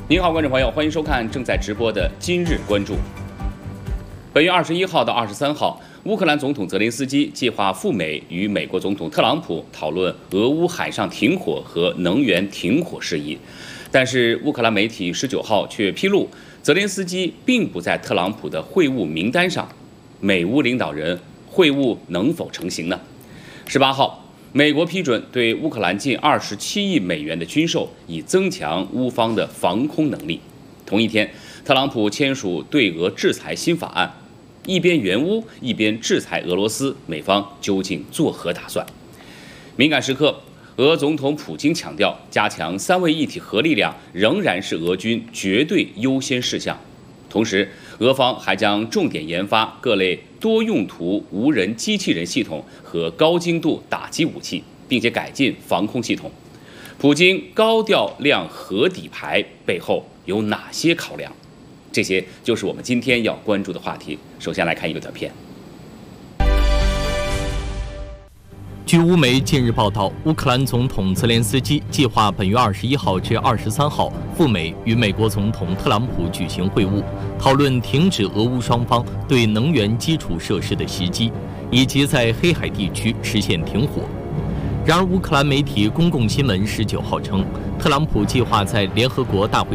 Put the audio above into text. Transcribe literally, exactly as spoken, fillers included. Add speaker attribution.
Speaker 1: 您好，观众朋友，欢迎收看正在直播的今日关注。本月二十一号到二十三号，乌克兰总统泽连斯基计划赴美与美国总统特朗普讨论俄乌海上停火和能源停火事宜。但是，乌克兰媒体十九号却披露，泽连斯基并不在特朗普的会晤名单上。美乌领导人会晤能否成行呢？十八号。美国批准对乌克兰近二十七亿美元的军售，以增强乌方的防空能力。同一天，特朗普签署对俄制裁新法案，一边援乌，一边制裁俄罗斯，美方究竟作何打算？敏感时刻，俄总统普京强调，加强三位一体核力量仍然是俄军绝对优先事项。同时，俄方还将重点研发各类多用途无人机器人系统和高精度打击武器，并且改进防空系统。普京高调亮核底牌背后有哪些考量？这些就是我们今天要关注的话题。首先来看一个短片。
Speaker 2: 据乌媒近日报道，乌克兰总统泽连斯基计划本月二十一号至二十三号赴美与美国总统特朗普举行会晤，讨论停止俄乌双方对能源基础设施的袭击，以及在黑海地区实现停火。然而，乌克兰媒体公共新闻十九号称，特朗普计划在联合国大会